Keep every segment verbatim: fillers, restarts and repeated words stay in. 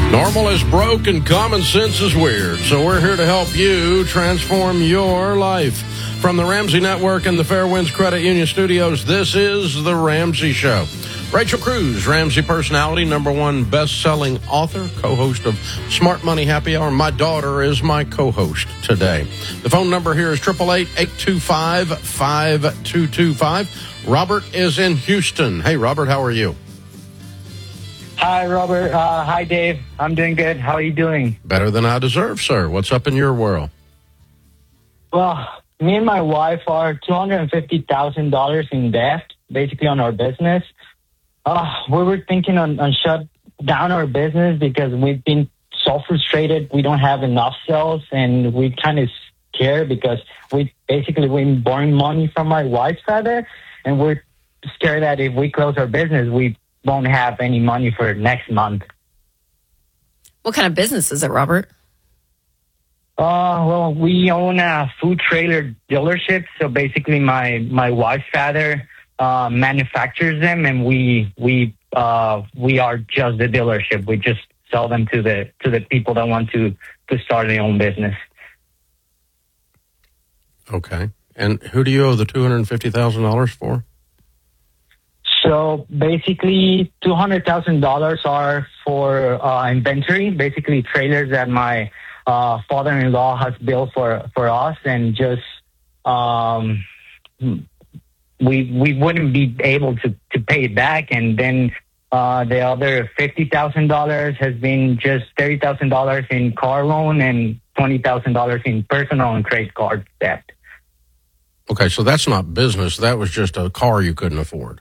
Normal is broke and common sense is weird. So we're here to help you transform your life. From the Ramsey Network and the Fairwinds Credit Union Studios, this is The Ramsey Show. Rachel Cruz, Ramsey personality, number one best-selling author, co-host of Smart Money Happy Hour. My daughter is my co-host today. The phone number here is eight eight eight, eight two five, five two two five. Robert is in Houston. Hey, Robert, how are you? Hi, Robert. Uh, hi, Dave. I'm doing good. How are you doing? Better than I deserve, sir. What's up in your world? Well, me and my wife are two hundred fifty thousand dollars in debt, basically on our business. Uh, we were thinking on, on shut down our business because we've been so frustrated. We don't have enough sales, and we kind of scared because we basically we're borrowing money from my wife's father, and we're scared that if we close our business, we won't have any money for next month. What kind of business is it, Robert? Uh, well, we own a food trailer dealership. So basically my, my wife's father, uh, manufactures them, and we, we, uh, we are just the dealership. We just sell them to the, to the people that want to, to start their own business. Okay. And who do you owe the two hundred fifty thousand dollars for? So basically, two hundred thousand dollars are for uh, inventory, basically trailers that my uh, father-in-law has built for, for us, and just um, we we wouldn't be able to, to pay it back. And then uh, the other fifty thousand dollars has been just thirty thousand dollars in car loan and twenty thousand dollars in personal and credit card debt. Okay, so that's not business. That was just a car you couldn't afford.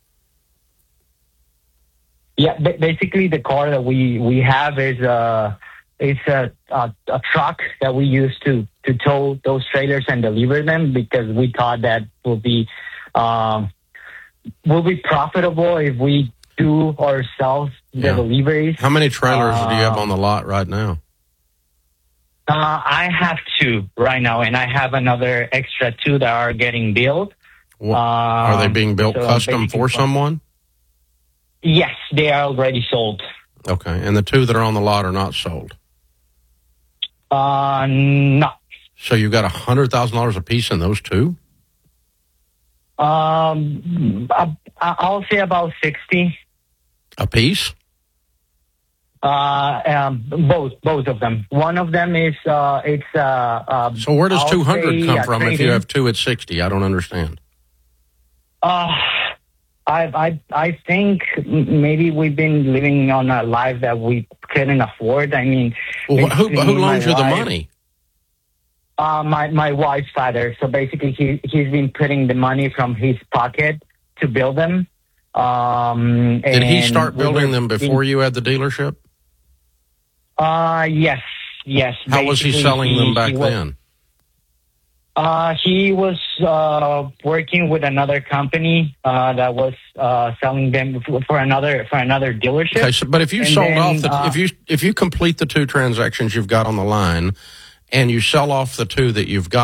Yeah, basically the car that we, we have is uh is a, a a truck that we use to, to tow those trailers and deliver them, because we thought that will be um will be profitable if we do ourselves the Yeah. deliveries. How many trailers uh, do you have on the lot right now? Uh, I have two right now, and I have another extra two that are getting built. What, are they being built so custom for someone? Yes, they are already sold. Okay, and the two that are on the lot are not sold. Uh, no. So you got one hundred thousand dollars a piece in those two? Um, I, I'll say about sixty. A piece? Uh, um, both, both of them. One of them is, uh, it's, uh, uh So where does I'll two hundred say, come uh, from if you trading. have two at sixty? I don't understand. Uh, I, I, I think maybe we've been living on a life that we couldn't afford. I mean, Well, who, basically who my loans you the wife- money? Uh, my, my wife's father. So basically he, he's been putting the money from his pocket to build them. Um, Did he and start we building were them before you had the dealership? Uh, yes, yes. How was he Basically, selling them he- back he was- then? Uh, he was uh, working with another company uh, that was uh, selling them for, for another for another dealership. Okay, so, but if you And sold then, off the uh, if you if you complete the two transactions you've got on the line, and you sell off the two that you've got.